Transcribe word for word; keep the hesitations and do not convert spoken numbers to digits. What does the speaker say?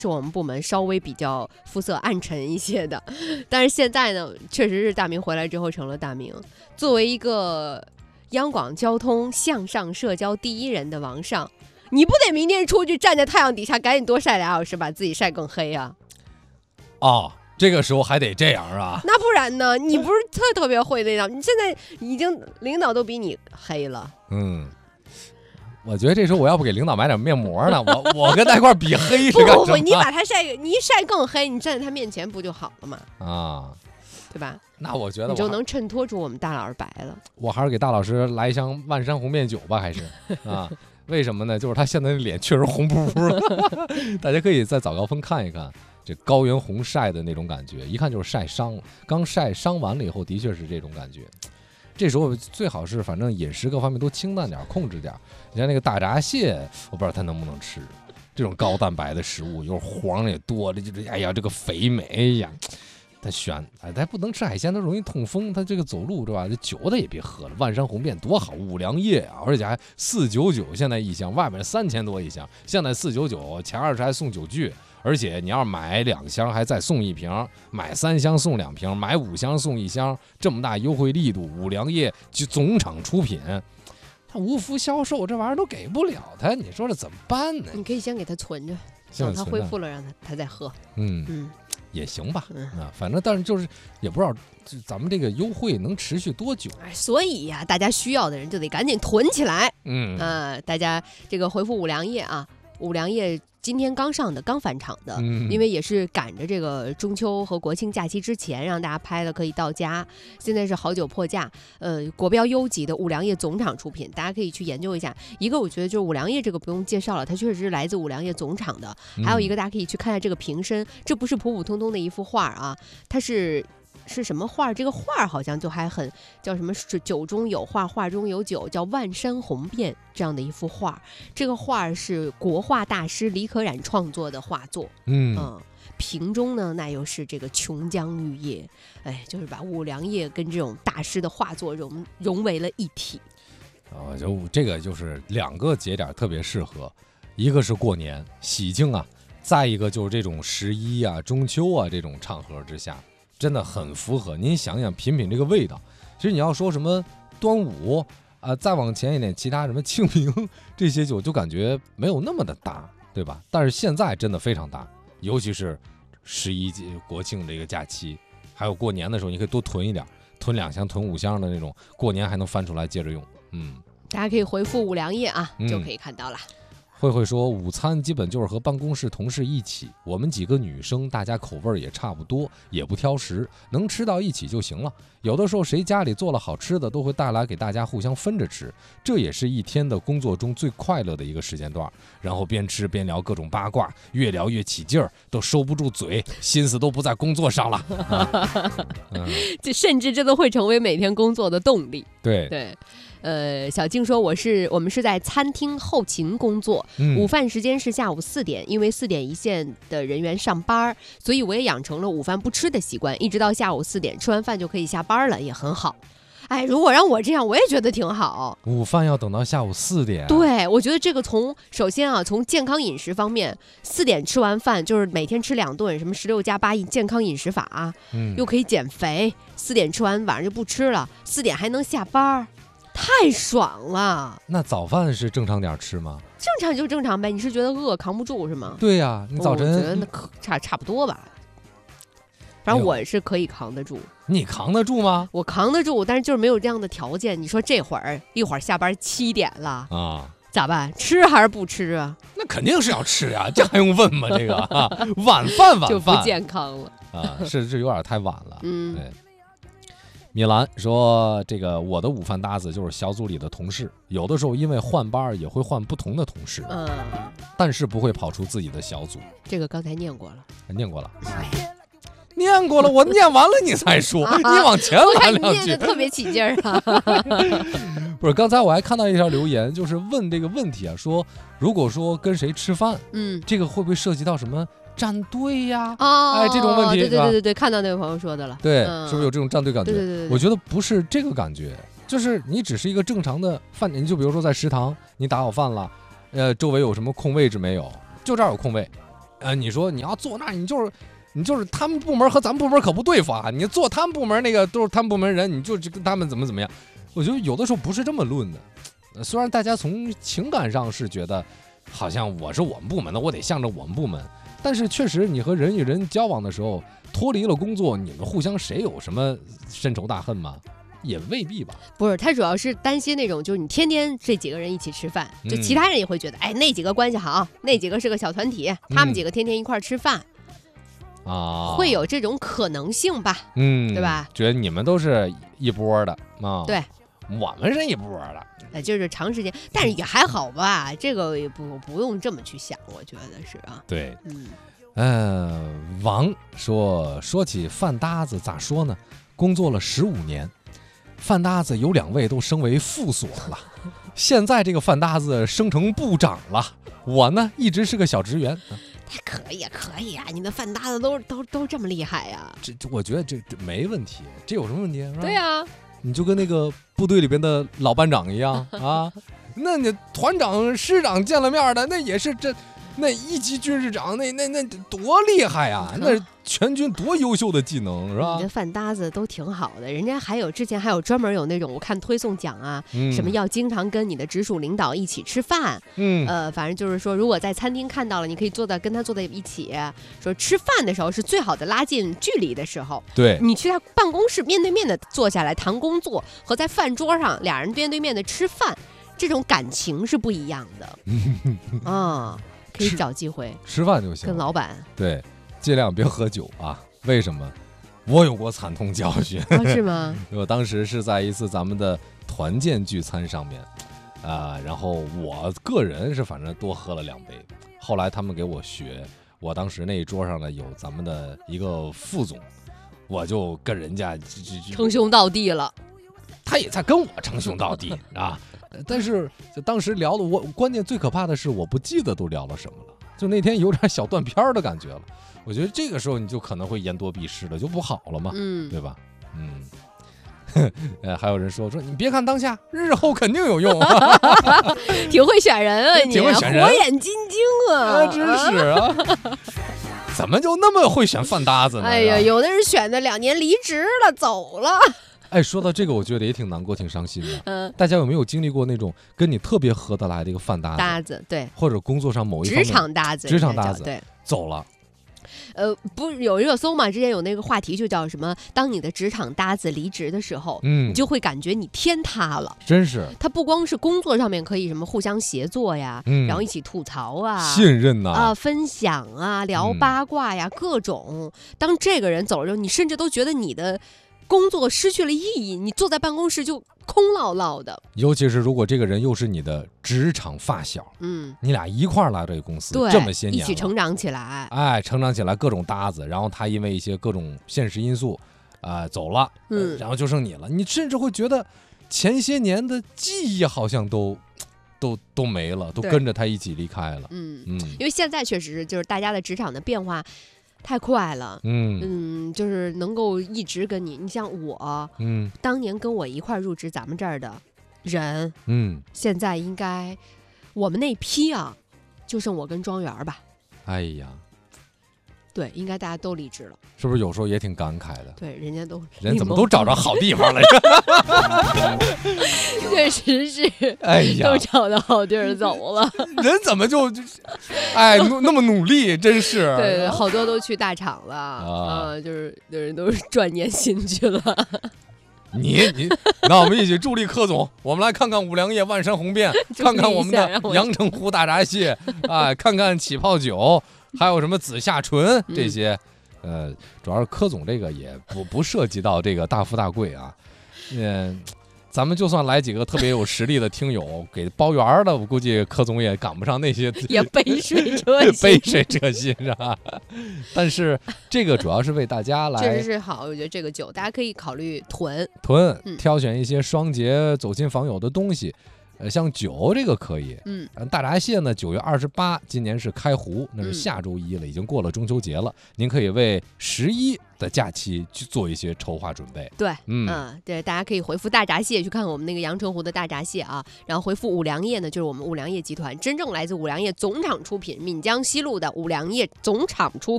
是我们部门稍微比较肤色暗沉一些的，但是现在呢，确实是大明回来之后成了大明。作为一个央广交通向上社交第一人的王上，你不得明天出去站在太阳底下，赶紧多晒俩小时，把自己晒更黑啊？ 哦，这个时候还得这样啊？ 那不然呢？你不是特特别会那样，你现在已经领导都比你黑了。 嗯。我觉得这时候我要不给领导买点面膜呢，我我跟他一块比黑是干什么？ 不不不，你把他晒，你一晒更黑，你站在他面前不就好了吗？ 啊， 对吧？ 那我觉得我你就能衬托出我们大老师白了。 我还是给大老师来一箱万山红面酒吧，还是啊？为什么呢？就是他现在的脸确实红扑扑的，大家可以在早高峰看一看这高原红晒的那种感觉，一看就是晒伤了。刚晒伤完了以后，的确是这种感觉。这时候最好是反正饮食各方面都清淡点，控制点。你像那个大闸蟹，我不知道它能不能吃。这种高蛋白的食物，又黄也多，这就是哎呀，这个肥美，哎呀，它选哎，它不能吃海鲜，它容易痛风。它这个走路是吧？这酒它也别喝了，万山红遍多好，五粮液啊，而且还四九九，现在一箱，外面三千多一箱，现在四九九，前二十还送酒具。而且你要买两箱还再送一瓶，买三箱送两瓶，买五箱送一箱，这么大优惠力度，五粮液就总厂出品，他无福消受，这玩意儿都给不了他，你说这怎么办呢？ 你可以先给他存着，等他恢复了让他他再喝。 嗯嗯，也行吧。嗯啊，反正但是就是也不知道咱们这个优惠能持续多久。 哎，所以呀、啊，大家需要的人就得赶紧囤起来。 嗯啊，大家这个回复五粮液啊，五粮液。今天刚上的，刚返场的， 嗯、 因为也是赶着这个中秋和国庆假期之前让大家拍了可以到家。现在是好酒破价，呃，国标优级的五粮液总厂出品，大家可以去研究一下。一个我觉得就是五粮液这个不用介绍了，它确实是来自五粮液总厂的。还有一个大家可以去看一下这个瓶身，这不是普普通通的一幅画啊，它是。是什么画？这个画好像就还很叫什么“酒中有画，画中有酒”，叫万山红遍这样的一幅画。这个画是国画大师李可染创作的画作。 嗯嗯，瓶中呢，那又是这个琼浆玉液，哎，就是把五粮液跟这种大师的画作融融为了一体。 哦，就这个就是两个节点特别适合，一个是过年喜庆啊，再一个就是这种十一啊、中秋啊这种场合之下。真的很符合，您想想品品这个味道。其实你要说什么端午啊、呃，再往前一点，其他什么清明这些酒，就感觉没有那么的搭，对吧？但是现在真的非常搭，尤其是十一国庆这个假期，还有过年的时候，你可以多囤一点，囤两箱、囤五箱的那种，过年还能翻出来接着用。嗯， 大家可以回复五粮液啊、嗯，就可以看到了。 慧慧说，午餐基本就是和办公室同事一起，我们几个女生，大家口味也差不多，也不挑食，能吃到一起就行了。有的时候谁家里做了好吃的，都会带来给大家互相分着吃，这也是一天的工作中最快乐的一个时间段。然后边吃边聊各种八卦，越聊越起劲儿，都收不住嘴，心思都不在工作上了。啊嗯、这甚至这都会成为每天工作的动力。 对对。呃，小静说我是我们是在餐厅后勤工作、 嗯， 午饭时间是下午四点，因为四点一线的人员上班，所以我也养成了午饭不吃的习惯，一直到下午四点吃完饭就可以下班了，也很好。哎，如果让我这样，我也觉得挺好。 午饭要等到下午四点、啊， 对，我觉得这个从首先啊，从健康饮食方面，四点吃完饭就是每天吃两顿，什么十六加八健康饮食法、啊嗯， 又可以减肥。四点吃完晚上就不吃了，四点还能下班。太爽了！ 那早饭是正常点吃吗？ 正常就正常呗。你是觉得饿扛不住是吗？ 对呀、啊，你早晨、 哦、我觉得那差差不多吧。反正我是可以扛得住。 你扛得住吗？ 我扛得住，但是就是没有这样的条件。你说这会儿一会儿下班七点了啊， 咋办？吃还是不吃啊？ 那肯定是要吃呀、啊，这还用问吗？这个、啊、晚饭晚饭就不健康了啊，是是有点太晚了。 嗯， 对。米兰说：“这个我的午饭搭子就是小组里的同事，有的时候因为换班也会换不同的同事， 嗯， 但是不会跑出自己的小组。 这个刚才念过了， 念过了，念过了，我念完了你才说，啊、你往前来两句， 念的特别起劲儿啊。 不是，刚才我还看到一条留言，就是问这个问题啊，说如果说跟谁吃饭， 嗯， 这个会不会涉及到什么？”站队呀、 哦， 哎，这种问题， 对对对对对，看到那位朋友说的了， 对， 嗯、 是不是有这种站队感觉？ 对对 对, 对, 对， 我觉得不是这个感觉，就是你只是一个正常的饭点，你就比如说在食堂，你打好饭了，呃，周围有什么空位置没有？就这儿有空位， 呃，你说你要坐那儿，你就是你就是他们部门和咱们部门可不对付啊！你坐他们部门那个都是他们部门人，你就跟他们怎么怎么样？我觉得有的时候不是这么论的。呃、虽然大家从情感上是觉得好像我是我们部门的，我得向着我们部门，但是确实你和人与人交往的时候，脱离了工作，你们互相谁有什么深仇大恨吗？也未必吧。 不是，他主要是担心那种，就是你天天这几个人一起吃饭，就其他人也会觉得，嗯、哎，那几个关系好，那几个是个小团体，他们几个天天一块吃饭。 啊， 会有这种可能性吧， 嗯， 对吧？ 觉得你们都是一波的啊， 对， 我们是一波的， 呃，就是长时间，但是也还好吧，这个也不不用这么去想，我觉得是啊。 对， 嗯， 呃，王说说起饭搭子咋说呢？工作了十五年，饭搭子有两位都升为副所了，现在这个饭搭子升成部长了，我呢一直是个小职员。 可以啊，可以啊，你的饭搭子都都都这么厉害呀、啊？ 这我觉得这这没问题，这有什么问题？是吧？ 对啊， 你就跟那个部队里边的老班长一样啊，那你团长、师长见了面的，那也是这那一级军事长，那那那多厉害呀、啊！那全军多优秀的技能是吧？ 你的饭搭子都挺好的，人家还有之前还有专门有那种我看推送讲啊，嗯、什么要经常跟你的直属领导一起吃饭，嗯，呃，反正就是说，如果在餐厅看到了，你可以坐在跟他坐在一起，说吃饭的时候是最好的拉近距离的时候。 对， 你去他办公室面对面的坐下来谈工作，和在饭桌上俩人面对面的吃饭，这种感情是不一样的啊。嗯，可以找机会吃饭就行， 跟老板对。尽量别喝酒啊！为什么？我有过惨痛教训， 哦、是吗？ 我当时是在一次咱们的团建聚餐上面，啊、呃，然后我个人是反正多喝了两杯。后来他们给我学，我当时那一桌上呢有咱们的一个副总，我就跟人家称兄道弟了。 他也在跟我称兄道弟啊，但是就当时聊的我，关键最可怕的是我不记得都聊了什么了，就那天有点小断片的感觉了。我觉得这个时候你就可能会言多必失了，就不好了嘛，嗯，对吧？嗯，呃，还有人说说你别看当下，日后肯定有用， 挺会选人啊，你挺会选人， 火眼金睛啊， 啊真是啊，怎么就那么会选饭搭子呢？ 哎呀，有的人选的两年离职了，走了。 哎，说到这个，我觉得也挺难过，挺伤心的。嗯，大家有没有经历过那种跟你特别合得来的一个饭搭子？ 搭子，对， 或者工作上某一方面职场搭子， 职场搭子， 对， 走了。 呃，不是有热搜嘛？之前有那个话题就叫什么？当你的职场搭子离职的时候，嗯，你就会感觉你天塌了。 真是， 他不光是工作上面可以什么互相协作呀，嗯、然后一起吐槽啊， 信任呐， 啊，分享啊，聊八卦呀，嗯、各种。当这个人走了之后，你甚至都觉得你的工作失去了意义，你坐在办公室就空落落的。 尤其是如果这个人又是你的职场发小，嗯，你俩一块儿来这个公司这么些年， 一起成长起来， 哎，成长起来各种搭子，然后他因为一些各种现实因素，啊、呃，走了，嗯、呃，然后就剩你了，你甚至会觉得前些年的记忆好像都。都都没了，都跟着他一起离开了。 嗯嗯，因为现在确实就是大家的职场的变化太快了。嗯嗯，就是能够一直跟你，你像我，嗯，当年跟我一块入职咱们这儿的人，嗯，现在应该我们那批啊，就剩我跟庄园吧。 哎呀， 对，应该大家都离职了。 是不是有时候也挺感慨的？ 对，人家都人怎么都找着好地方了？ 确实是， 哎呀， 都找到好地儿走了。 人怎么就，哎，那么努力，真是。 对，好多都去大厂了啊、呃，就是有人都赚年薪去了。 你你，那我们一起助力柯总，我们来看看五粮液万山红遍，看看我们的阳澄湖大闸蟹，啊，看看起泡酒，还有什么紫霞醇这些。嗯呃，主要是柯总这个也不不涉及到这个大富大贵啊，嗯，咱们就算来几个特别有实力的听友给包圆的，我估计柯总也赶不上那些， 也杯水车薪， 杯水车薪是吧？但是这个主要是为大家来， 确实是好，我觉得这个酒大家可以考虑囤囤，挑选一些双节走亲访友的东西。 呃，像酒这个可以， 嗯， 大闸蟹呢，九月二十八，今年是开湖，那是嗯下周一了，已经过了中秋节了，您可以为十一的假期去做一些筹划准备。 对， 嗯啊，对，大家可以回复大闸蟹去看看我们那个阳澄湖的大闸蟹啊，然后回复五粮液呢，就是我们五粮液集团真正来自五粮液总厂出品，闽江西路的五粮液总厂出品。